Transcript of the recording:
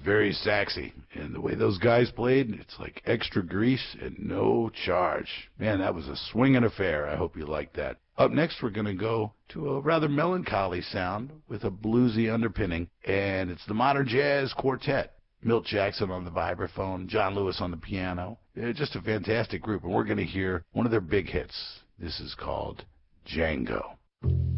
very sexy. And the way those guys played, it's like extra grease and no charge. Man, that was a swinging affair. I hope you liked that. Up next, we're going to go to a rather melancholy sound with a bluesy underpinning, and it's the Modern Jazz Quartet. Milt Jackson on the vibraphone, John Lewis on the piano. They're just a fantastic group, and we're going to hear one of their big hits. This is called Django.